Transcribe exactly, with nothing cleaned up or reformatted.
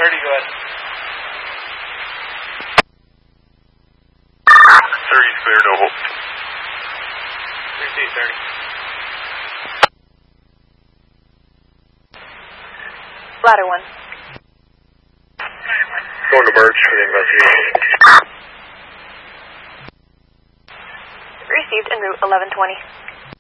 thirty, go ahead. thirty is clear, no hope. Receive thirty. Ladder one. Going to Birch for the investigation. Received en route eleven twenty.